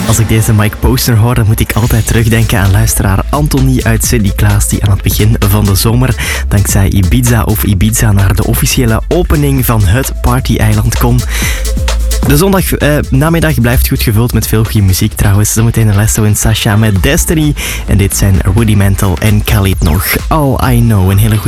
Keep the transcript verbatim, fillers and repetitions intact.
Als ik deze Mike Posner hoor, dan moet ik altijd terugdenken aan luisteraar Anthony uit Sint-Niklaas, die aan het begin van de zomer dankzij Ibiza of Ibiza naar de officiële opening van het party-eiland kon. De zondag eh, namiddag blijft goed gevuld met veel goede muziek trouwens. Zometeen Alesso en Sasha met Destiny. En dit zijn Rudimental en Khalid nog. All I Know. Een hele goede